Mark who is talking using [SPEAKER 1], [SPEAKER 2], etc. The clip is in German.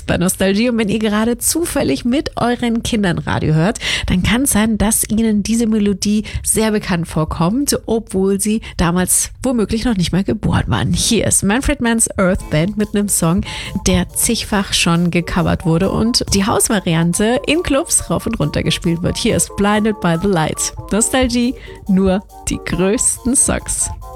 [SPEAKER 1] bei Nostalgie. Und wenn ihr gerade zufällig mit euren Kindern Radio hört, dann kann es sein, dass ihnen diese Melodie sehr bekannt vorkommt, obwohl sie damals womöglich noch nicht mal geboren waren. Hier ist Manfred Mann's Earth Band mit einem Song, der zigfach schon gecovert wurde und die Hausvariante in Clubs rauf und runter gespielt wird. Hier ist Blinded by the Light. Nostalgie, nur die größten Songs.